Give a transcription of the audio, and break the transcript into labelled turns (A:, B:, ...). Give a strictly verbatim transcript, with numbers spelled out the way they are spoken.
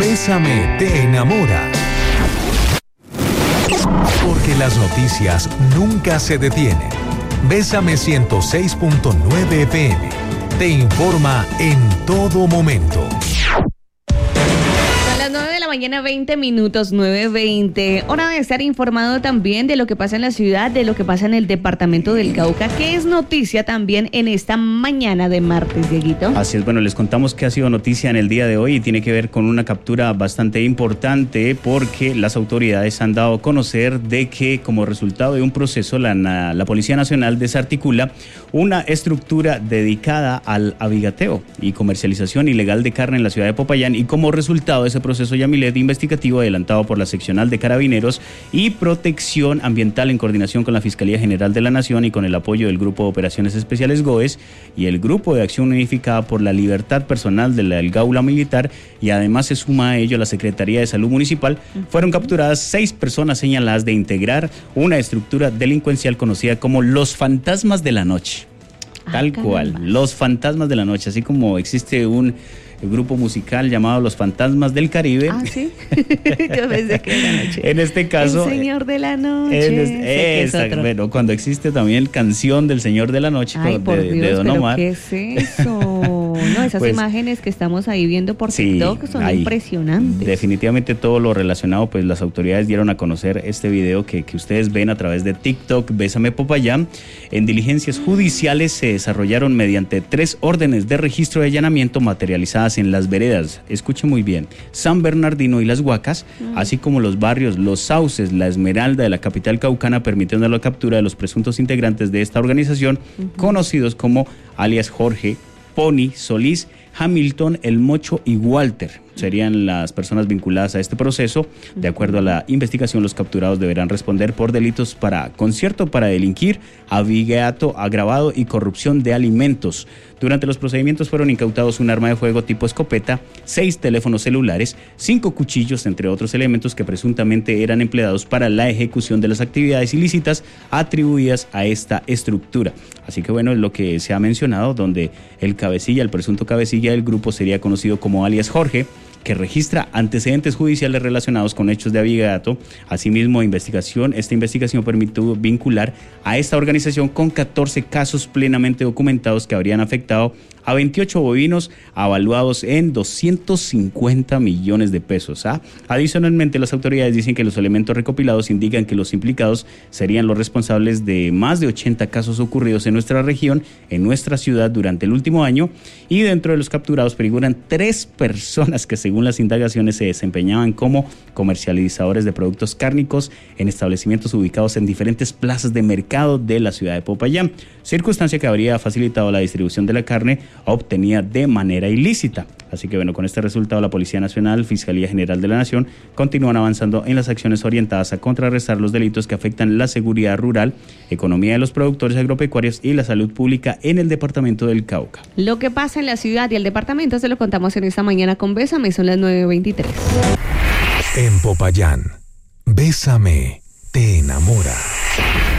A: Bésame te enamora. Porque las noticias nunca se detienen. Bésame ciento seis punto nueve F M. Te informa en todo momento.
B: Son las nueve de la mañana, veinte minutos, nueve veinte. Hora de estar informado también de lo que pasa en la ciudad, de lo que pasa en el departamento del Cauca, que es noticia también en esta mañana de martes, Dieguito.
C: Así es, bueno, les contamos que ha sido noticia en el día de hoy y tiene que ver con una captura bastante importante porque las autoridades han dado a conocer de que como resultado de un proceso la, la Policía Nacional desarticula una estructura dedicada al abigateo y comercialización ilegal de carne en la ciudad de Popayán, y como resultado de ese proceso Yamilet investigativo adelantado por la Seccional de Carabineros y Protección Ambiental en coordinación con la Fiscalía General de la Nación y con el apoyo del Grupo de Operaciones Especiales GOES y el Grupo de Acción Unificada por la Libertad Personal de la del Gaula Militar, y además se suma a ello la Secretaría de Salud Municipal, fueron capturadas seis personas señaladas de integrar una estructura delincuencial conocida como los Fantasmas de la Noche. Tal ah, cual, los Fantasmas de la Noche, así como existe un grupo musical llamado Los Fantasmas del Caribe.
B: Ah, sí. Yo pensé que era noche.
C: En este caso,
B: El Señor de la Noche.
C: En este, esa, es bueno, cuando existe también Canción del Señor de la Noche.
B: Ay,
C: de,
B: por Dios,
C: de Don Omar.
B: ¿Qué es eso? No, esas pues, imágenes que estamos ahí viendo por
C: sí,
B: TikTok son
C: ahí,
B: impresionantes.
C: Definitivamente todo lo relacionado, pues las autoridades dieron a conocer este video que, que ustedes ven a través de TikTok, Bésame Popayán. En diligencias judiciales se desarrollaron mediante tres órdenes de registro de allanamiento materializadas en las veredas, escuche muy bien, San Bernardino y Las Huacas, mm. así como los barrios Los Sauces, La Esmeralda de la capital caucana, permitiendo la captura de los presuntos integrantes de esta organización, uh-huh. conocidos como alias Jorge, Pony, Solís, Hamilton, El Mocho y Walter. Serían las personas vinculadas a este proceso. De acuerdo a la investigación, los capturados deberán responder por delitos para concierto para delinquir, abigeato agravado y corrupción de alimentos. Durante los procedimientos fueron incautados un arma de fuego tipo escopeta, seis teléfonos celulares, cinco cuchillos, entre otros elementos que presuntamente eran empleados para la ejecución de las actividades ilícitas atribuidas a esta estructura. Así que bueno, es lo que se ha mencionado, donde el cabecilla, el presunto cabecilla del grupo sería conocido como alias Jorge, que registra antecedentes judiciales relacionados con hechos de abigeato. Asimismo, investigación, esta investigación permitió vincular a esta organización con catorce casos plenamente documentados que habrían afectado a veintiocho bovinos avaluados en doscientos cincuenta millones de pesos. ¿ah? Adicionalmente, las autoridades dicen que los elementos recopilados indican que los implicados serían los responsables de más de ochenta casos ocurridos en nuestra región, en nuestra ciudad durante el último año, y dentro de los capturados figuran tres personas que según las indagaciones se desempeñaban como comercializadores de productos cárnicos en establecimientos ubicados en diferentes plazas de mercado de la ciudad de Popayán, circunstancia que habría facilitado la distribución de la carne obtenida de manera ilícita. Así que bueno, con este resultado la Policía Nacional, Fiscalía General de la Nación continúan avanzando en las acciones orientadas a contrarrestar los delitos que afectan la seguridad rural, economía de los productores agropecuarios y la salud pública en el departamento del Cauca.
B: Lo que pasa en la ciudad y el departamento se lo contamos en esta mañana con Bésame, son las nueve veintitrés.
A: En Popayán, Bésame te enamora.